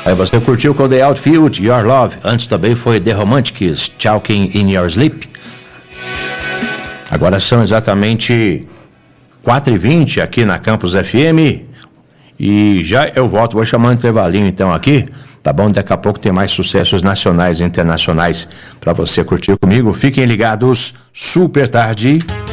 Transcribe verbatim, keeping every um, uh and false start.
Aí você curtiu com The Outfield, Your Love. Antes também foi The Romantics, Talking in Your Sleep. Agora são exatamente quatro e vinte aqui na Campus F M. E já eu volto, vou chamar um intervalinho então aqui, tá bom? Daqui a pouco tem mais sucessos nacionais e internacionais para você curtir comigo. Fiquem ligados, super tarde.